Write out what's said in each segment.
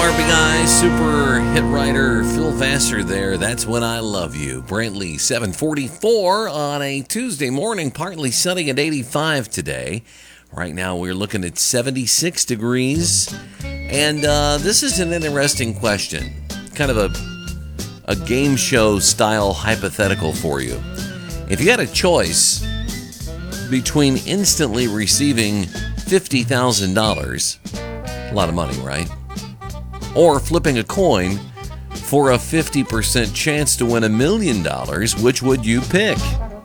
WRBI super hit writer Phil Vassar there. That's When I Love You. Brantley 744 on a Tuesday morning, partly sunny at 85 today. Right now we're looking at 76 degrees. And this is an interesting question. Kind of a game show style hypothetical for you. If you had a choice between instantly receiving $50,000, a lot of money, right? Or flipping a coin for a 50% chance to win $1 million, which would you pick?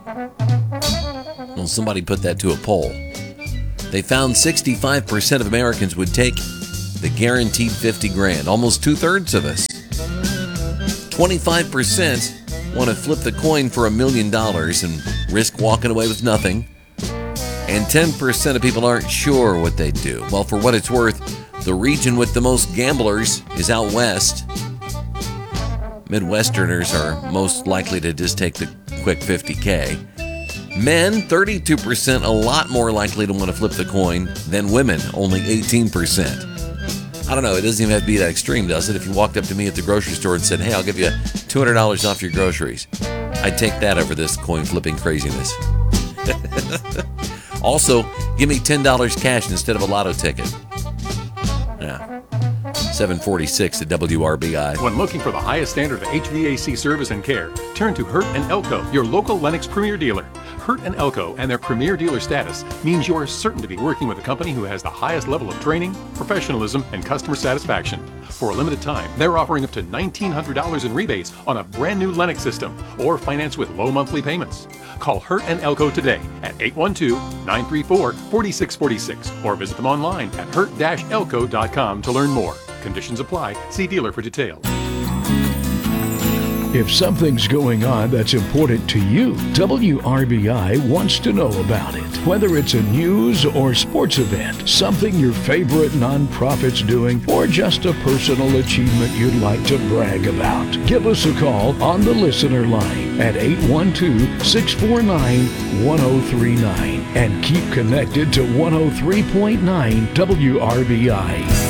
Well, somebody put that to a poll. They found 65% of Americans would take the guaranteed 50 grand, almost two-thirds of us. 25% want to flip the coin for $1 million and risk walking away with nothing. And 10% of people aren't sure what they'd do. Well, for what it's worth, the region with the most gamblers is out west. Midwesterners are most likely to just take the quick 50K. Men, 32%, a lot more likely to want to flip the coin than women, only 18%. I don't know, it doesn't even have to be that extreme, does it? If you walked up to me at the grocery store and said, hey, I'll give you $200 off your groceries, I'd take that over this coin flipping craziness. Also, give me $10 cash instead of a lotto ticket. Yeah. 746 at WRBI. When looking for the highest standard of HVAC service and care, turn to Hurt & Elko, your local Lennox Premier dealer. Hurt & Elko and their Premier dealer status means you are certain to be working with a company who has the highest level of training, professionalism, and customer satisfaction. For a limited time, they're offering up to $1,900 in rebates on a brand new Lennox system or finance with low monthly payments. Call Hurt & Elko today at 812-934-4646 or visit them online at hurt-elko.com to learn more. Conditions apply. See dealer for details. If something's going on that's important to you, WRBI wants to know about it. Whether it's a news or sports event, something your favorite nonprofit's doing, or just a personal achievement you'd like to brag about. Give us a call on the listener line at 812-649-1039 and keep connected to 103.9 WRBI.